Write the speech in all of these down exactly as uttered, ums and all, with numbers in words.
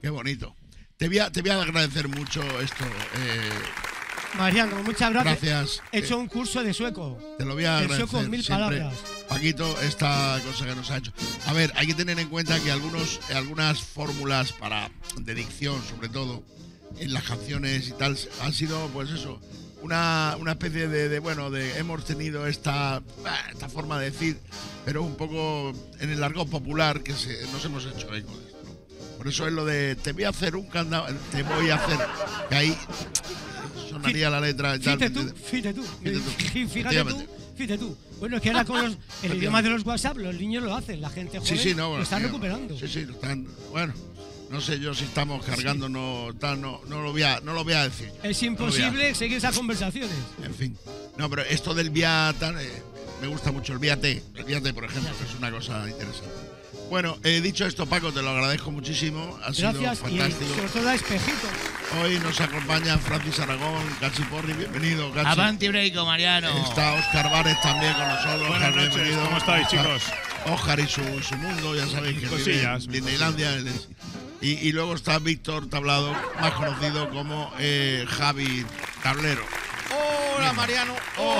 Qué bonito. Te voy a, te voy a agradecer mucho esto. Eh, Mariano, muchas gracias. Gracias. He hecho un curso de sueco. Te lo voy a El agradecer sueco en mil siempre, palabras. Paquito, esta cosa que nos ha hecho. A ver, hay que tener en cuenta que algunos, algunas fórmulas para de dicción, sobre todo, en las canciones y tal, han sido, pues eso, una, una especie de, de, bueno, de hemos tenido esta, esta forma de decir, pero un poco en el argot popular que se, nos hemos hecho eco de esto. Por eso es lo de te voy a hacer un candado, te voy a hacer, que ahí sonaría la letra y tal. Fíjate tú, fíjate tú, Fíjate tú. fíjate tú, fíjate tú. Bueno, es que ahora con los, el idioma de los WhatsApp los niños lo hacen, la gente joven sí, sí, no, bueno, lo está sí, recuperando. Sí, sí, lo están, bueno, no sé yo si estamos cargando, sí. no, tal, no, no lo voy a, no lo voy a decir. Es imposible no seguir esas conversaciones. En fin, no, pero esto del vía tal, eh, me gusta mucho el vía T, el vía T, por ejemplo, que es una cosa interesante. Bueno, eh, dicho esto, Paco, te lo agradezco muchísimo. Ha Gracias, sido fantástico. Y sobre todo a Espejito. Hoy nos acompaña Francis Aragón, Cachiporri, bienvenido, Cachi. Avanti Breico, Mariano. Está Óscar Vares también con nosotros. Buenas Óscar, noches, bienvenido. ¿cómo estáis, chicos? Óscar y su, su mundo, ya sabéis que Cosillas, vive en Disneylandia. Y, y luego está Víctor Tablado, más conocido como eh, Javi Tablero. Hola, Mariano.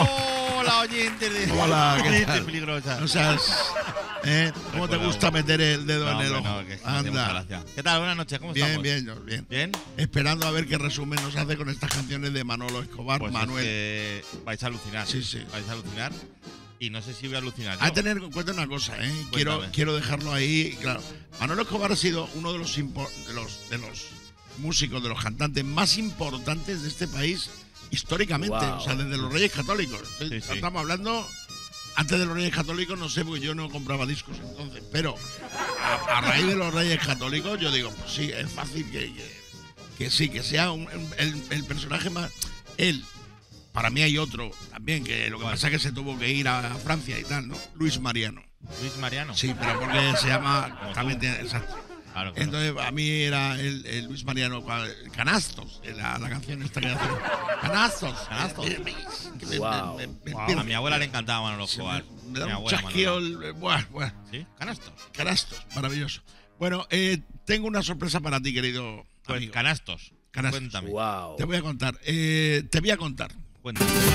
Oh. Hola, oyentes de... Hola, ¿qué tal? Peligrosa. O sea, ¿eh? ¿Cómo te gusta meter el dedo no, en el hombre, ojo? no, que Anda. ¿Qué tal? Buenas noches, ¿cómo Bien, estamos? bien, bien, bien. ¿Bien? Esperando a ver qué resumen nos hace con estas canciones de Manolo Escobar, Pues Manuel. Es que vais a alucinar. Sí, sí. Vais a alucinar. Y no sé si voy a alucinar yo. Hay que tener en cuenta una cosa, ¿eh? Quiero, quiero dejarlo ahí, claro. Manolo Escobar ha sido uno de los, de los de los músicos, de los cantantes más importantes de este país históricamente, wow. O sea, desde los Reyes Católicos. Sí, sí. Estamos hablando antes de los Reyes Católicos, no sé, porque yo no compraba discos entonces, pero a, a raíz de los Reyes Católicos yo digo, pues sí, es fácil que, que, que sí, que sea un, el, el personaje más... Él. Para mí hay otro también, que lo que ¿Cuál? pasa es que se tuvo que ir a Francia y tal, ¿no? Luis Mariano. Luis Mariano. Sí, pero porque se llama... También tiene, exacto. Claro, claro. Entonces, a mí era el, el Luis Mariano, Canastos, la, la canción esta que hace. Canastos. Canastos. Eh, me, wow. Me, me, me, wow. A mi abuela le encantaba Manolo Escobar. Me, me da mi un chasqueo. El, bueno, bueno. ¿Sí? Canastos. Canastos, maravilloso. Bueno, eh, tengo una sorpresa para ti, querido pues amigo. Canastos. Canastos. Cuéntame. Wow. Te voy a contar. Eh, te voy a contar. Cuéntame.